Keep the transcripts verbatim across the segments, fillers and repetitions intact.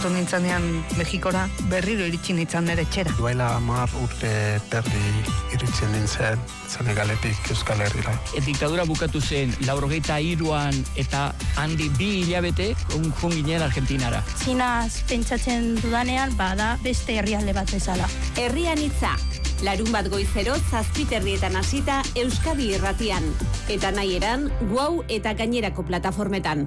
pasatu nintzanean Mexikora, berriro iritsi nintzen nire etxera. Duela hamar urte terdi iritzen nintzen Senegaletik Euskal Herrira. Diktadura bukatu zen laurogeita hiruan eta handi bi hilabete joan ginen Argentinara. Txinaz pentsatzen dudanean bada beste herrialde bat bezala. Herrian hitza, larun bat goizero zazpiterdietan hasita Euskadi irratian. Eta nahi eran, Guau eta gainerako plataformetan.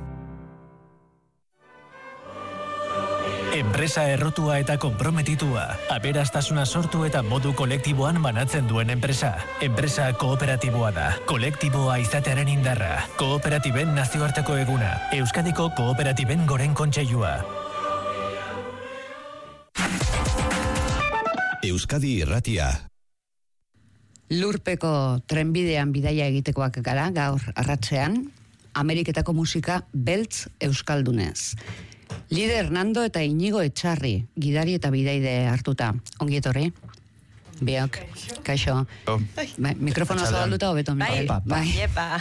Enpresa errotua eta konprometitua, aberastasuna sortu eta modu kolektiboan banatzen duen enpresa. Enpresa kooperatiboa da, kolektiboa izatearen indarra. Kooperatiben nazioarteko eguna, Euskadiko kooperatiben goren kontseilua. Euskadi irratia. Lurpeko trenbidean bidaia egitekoak gara gaur arratsean, Ameriketako musika beltz euskaldunez. Lider Hernando eta Inigo Etxarri, gidari eta bidaide hartuta. Ongi etorri? Biok, kaixo. Bai, mikrofonoa zabalduta hobeto. Bai, bai. Iepa.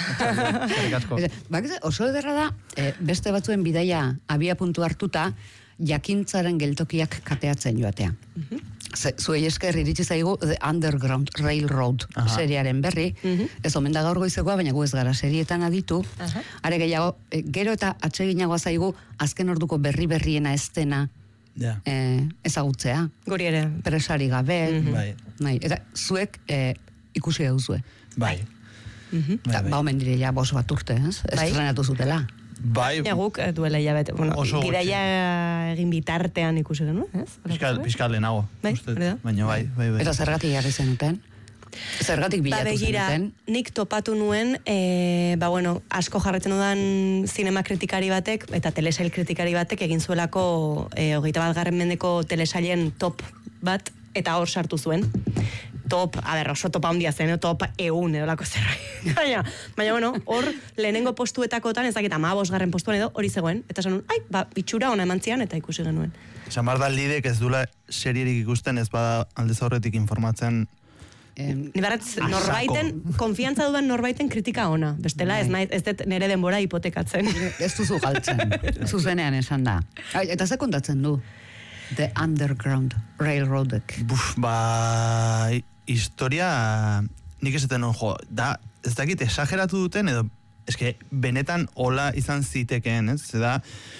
Oso ederra da, beste batzuen bidaia abia puntu hartuta, jakintzaren geltokiak kateatzen joatea. Zuei esker iritsi zaigu The Underground Railroad seriaren berri, ez omen da gaur goizekoa, baina gu ez gara serietan aditu, are gehiago, gero eta atseginagoa zaigu azken orduko berri berriena ez dena ezagutzea. Guri ere. Presari gabe, eta zuek ikusi gauzue. Bai. Ba omen dire ja boso bat urte, ez? Estrenatu zutela. Bai. Eguk duela hilabete, bueno, gidaia egin bitartean ikusi genuen, ez? Piskal lehenago. Bai, baina bai, bai, bai. Eta zergatik jarri zenuten? Zergatik bilatu zenuten? Nik topatu nuen, ba bueno, asko jarretzen dudan zinema kritikari batek, eta telesail kritikari batek egin zuelako hogeita bat garren mendeko telesailen top bat, eta hor sartu zuen. Top, a ber, oso topa handia zen, top eun edo lako zerra. Baina, baina, bueno, hor lehenengo postuetakotan, ez dakit amabos garren postuan edo, hori zegoen. Eta zen, ai, ba, bitxura ona eman zian, eta ikusi genuen. Esan bar da lidek ez dula serierik ikusten, ez bada aldez aurretik informatzen. Ni barratz, norbaiten, konfiantza dudan norbaiten kritika ona. Bestela, ez naiz, ez dut nire denbora hipotekatzen. Ez duzu galtzen, zuzenean esan da. Eta ze kontatzen du? The Underground Railroadek. Buf, ba... historia... Nik esaten non, jo, da, ez dakit esageratu duten, edo, eske, benetan hola izan zitekeen, ez? Zeda,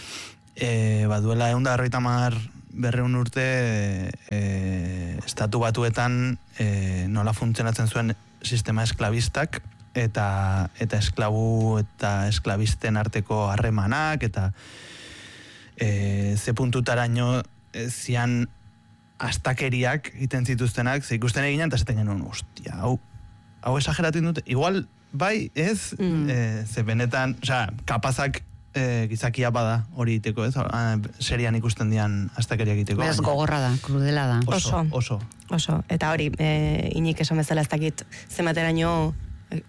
e, ba, duela eunda arroita mar berreun urte e, estatu batuetan e, nola funtzionatzen zuen sistema esklabistak, eta, eta esklabu eta esklabisten arteko harremanak, eta e, ze puntutaraino zian astakeriak egiten zituztenak, ze ikusten eginen, eta zaten genuen, ostia, hau, hau esageratzen dute, igual, bai, ez, mm. e, ze benetan, osea, kapazak e, gizakia bada hori iteko, ez, serian ikusten dian astakeriak iteko. Beraz gogorra da, krudela da. Oso, oso. Oso, eta hori, e, inik esan bezala ez dakit, zemateraino e,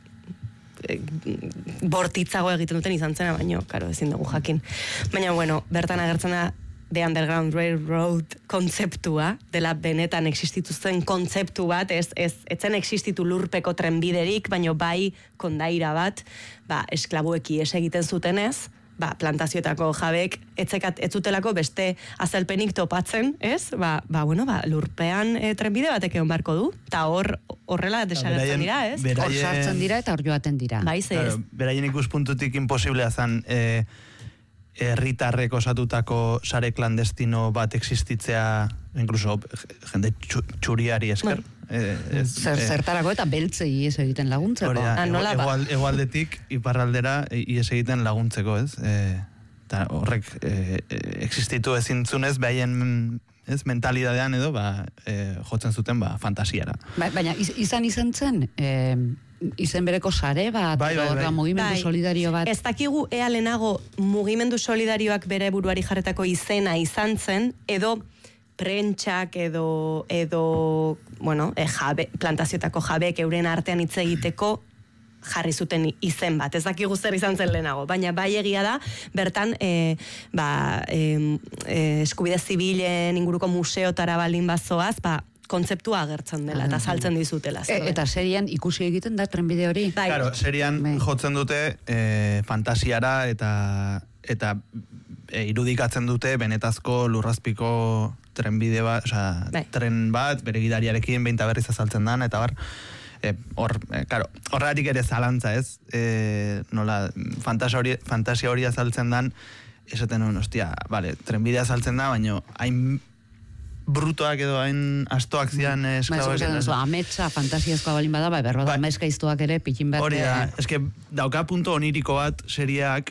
e, bortitzago egiten duten izan zena, baino, karo, ezin dugu jakin. Baina, bueno, bertan agertzen da, The Underground Railroad kontzeptua, dela benetan existituzten kontzeptu bat, ez, ez, etzen existitu lurpeko trenbiderik, baino bai kondaira bat, ba, esklabueki ez egiten zutenez, ba, plantazioetako jabek etzekat etzutelako beste azalpenik topatzen, ez? Ba, ba bueno, ba, lurpean e, trenbide batek egon barko du, eta hor horrela desagertzen dira, ez? Hor sartzen dira eta hor joaten dira. Bai, ze ez. Claro, beraien ikuspuntutik imposiblea zan, e, herritarrek osatutako sare klandestino bat existitzea, incluso jende txuriari esker. Bueno. E, Zertarako eta beltzei ez egiten laguntzeko. Ah, nola, egual, egualdetik iparraldera ies egiten laguntzeko, ez? E, eta horrek e, existitu ezintzunez behaien ez, mentalidadean edo, ba, e, jotzen zuten, ba, fantasiara. Ba, baina izan izan zen, e, izen bereko sare bat, bai, bai, bai. mugimendu bai. solidario bat. Ez dakigu ea lehenago mugimendu solidarioak bere buruari jarretako izena izan zen, edo prentxak edo, edo bueno, e, jabe, plantazioetako jabeek euren artean hitz egiteko jarri zuten izen bat. Ez dakigu zer izan zen lehenago, baina bai egia da, bertan e, ba, e, e, eskubide zibilen inguruko museotara baldin bazoaz, ba, kontzeptua agertzen dela, eta saltzen dizutela. E, eta serian ikusi egiten da trenbide hori? Claro, serian bai. jotzen dute e, fantasiara eta eta e, irudikatzen dute benetazko lurrazpiko trenbide bat, osea, Bai. tren bat, bere gidariarekin behin eta berriz azaltzen dan, eta bar, e, hor, e, karo, horregatik ere zalantza, ez? E, nola, fantasia hori, fantasia hori azaltzen dan, esaten nuen, ostia, vale, trenbidea azaltzen da, baina hain brutoak edo hain astoak zian Ba, esklaboek. esan duzu, ametsa fantasiazkoa balin bada, bai, berro da, Bai. amezkaiztuak ere, pikin bat. Hori da, eh, eske dauka punto oniriko bat seriak,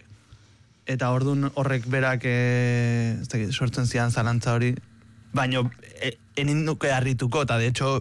eta ordun horrek berak e, ez dakit, sortzen zian zalantza hori, baino e, enin nuke harrituko, eta de hecho,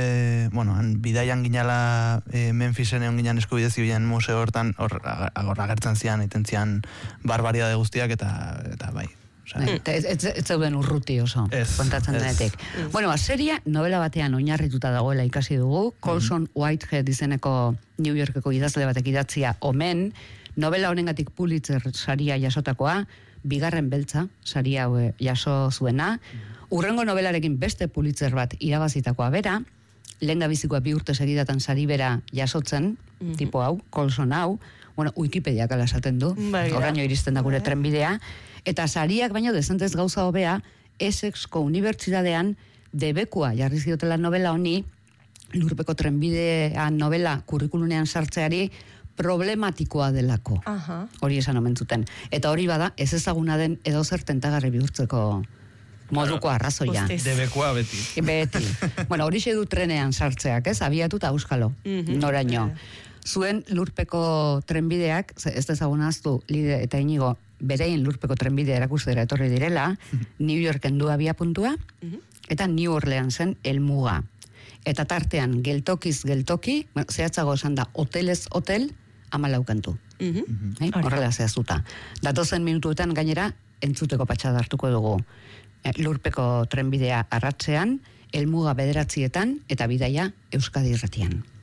e, bueno, han, bidaian ginala e, Memphisen egon ginen eskubide zibilen museo hortan, hor ag- hor agertzen zian, iten zian barbaridade guztiak, eta, eta bai. Osea, Bai, eta Ez, ez, ez zeuden urruti oso, Ez, kontatzen ez. denetik. Bueno, seria novela batean oinarrituta dagoela ikasi dugu, Colson Whitehead izeneko New Yorkeko idazle batek idatzia omen, novela honengatik Pulitzer saria jasotakoa, bigarren beltza saria hau jaso zuena, urrengo novelarekin beste Pulitzer bat irabazitakoa bera, lehen bizikoa bi urte segidatan sari bera jasotzen, tipo hau, Colson hau, bueno, Wikipediak ala esaten du, Bai, oraino iristen da gure trenbidea, eta sariak baino dezentez gauza hobea, Essexko unibertsitatean debekua jarri ziotela novela honi, lurpeko trenbidean novela kurrikulunean sartzeari problematikoa delako. Aha. Hori esan omen zuten. Eta hori bada, ez ezaguna den edo zer tentagarri bihurtzeko moduko arrazoia. Guztiz. debekoa beti. Beti. Bueno, hori du trenean sartzeak, ez? Abiatu eta auskalo, Mhm. noraino. Zuen lurpeko trenbideak, ze- ez dezagunaztu, Lide eta Inigo, berein lurpeko trenbidea erakustera etorri direla, New Yorken du abia puntua, eta New Orleansen helmuga. Eta tartean, geltokiz geltoki, bueno, zehatzago esan da, hotelez hotel, amalau kantu. Mhm. Eh? Horrela zehaztuta. Datozen minutuetan gainera, entzuteko patxada hartuko dugu. Eh, lurpeko trenbidea arratzean, helmuga bederatzietan, eta bidaia Euskadi irratian.